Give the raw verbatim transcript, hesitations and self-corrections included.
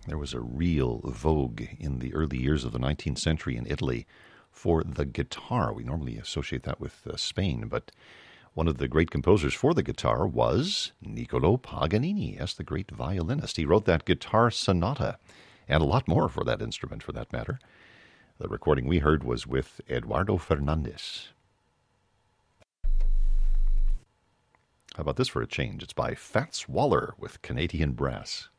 There was a real vogue in the early years of the nineteenth century in Italy for the guitar. We normally associate that with uh, Spain, but one of the great composers for the guitar was Niccolo Paganini, yes, the great violinist. He wrote that guitar sonata, and a lot more for that instrument, for that matter. The recording we heard was with Eduardo Fernandez. How about this for a change? It's by Fats Waller with Canadian Brass.